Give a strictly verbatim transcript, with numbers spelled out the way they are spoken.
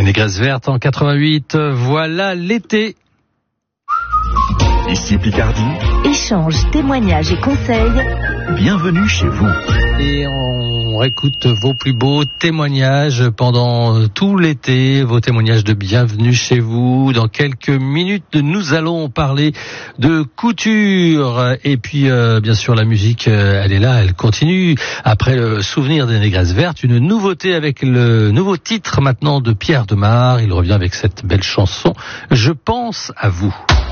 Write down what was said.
Négresse verte en quatre-vingt-huit, voilà l'été. Ici Picardie. Échange, témoignages et conseils. Bienvenue chez vous. Et on écoute vos plus beaux témoignages pendant tout l'été, vos témoignages de bienvenue chez vous. Dans quelques minutes, nous allons parler de couture. Et puis, euh, bien sûr, la musique, euh, elle est là, elle continue. Après le souvenir des Négresses vertes, une nouveauté avec le nouveau titre maintenant de Pierre Demar. Il revient avec cette belle chanson « Je pense à vous ».